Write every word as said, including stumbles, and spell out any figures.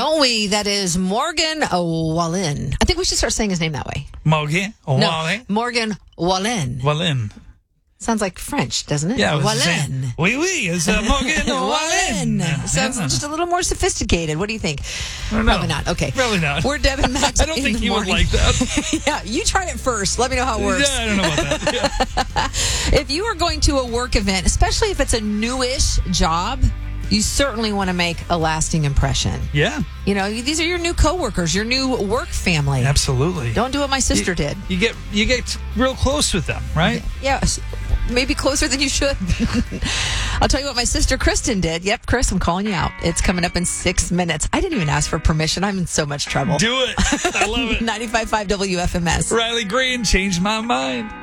Don't we? That is Morgan Wallen. I think we should start saying his name that way. Morgan Wallen. No, Morgan Wallen. Wallen. Sounds like French, doesn't it? Yeah, I was Wallen. saying, oui, oui, it's uh, Morgan Wallen. Sounds Yeah. just a little more sophisticated. What do you think? I don't know. Probably not. Okay. Probably not. We're Deb and Max. I don't in think the you would morning. like that. Yeah, you tried it first. Let me know how it works. Yeah, I don't know about that. Yeah. If you are going to a work event, especially if it's a newish job, you certainly want to make a lasting impression. Yeah, You know, these are your new coworkers, your new work family. absolutely. Don't do what my sister you, did. You get you get real close with them, right? Yeah, maybe closer than you should. I'll tell you what my sister Kristen did. Yep, Chris, I'm calling you out. It's coming up in six minutes. I didn't even ask for permission. I'm in so much trouble. Do it. I love it. ninety-five point five W F M S. Riley Green changed my mind.